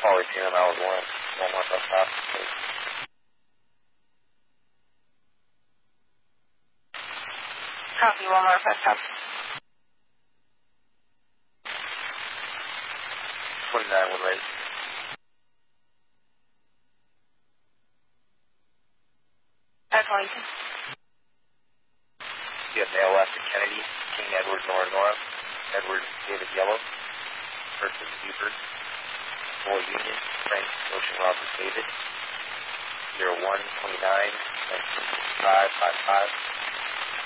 Always seen them out with one. One more bus stop. Copy, one more bus stop. 29 Woodland. Arlington. You have mail left at Kennedy, King Edward Nora, Edward David Yellow, Person Buford, Boy Union, Frank Ocean Robert David, 0129 1955 55.